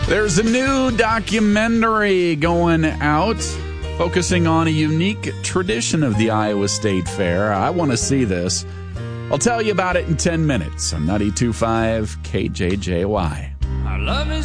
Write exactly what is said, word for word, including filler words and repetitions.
There's a new documentary going out focusing on a unique tradition of the Iowa State Fair. I want to see this. I'll tell you about it in ten minutes on ninety-two point five K J J Y. Our love is